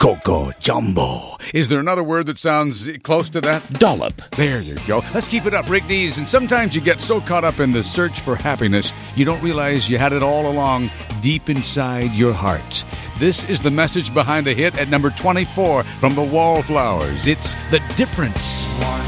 Coco Jumbo. Is there another word that sounds close to that? Dollop. There you go. Let's keep it up, Rick Dees. And sometimes you get so caught up in the search for happiness, you don't realize you had it all along deep inside your hearts. This is the message behind the hit at number 24 from the Wallflowers. It's The Difference.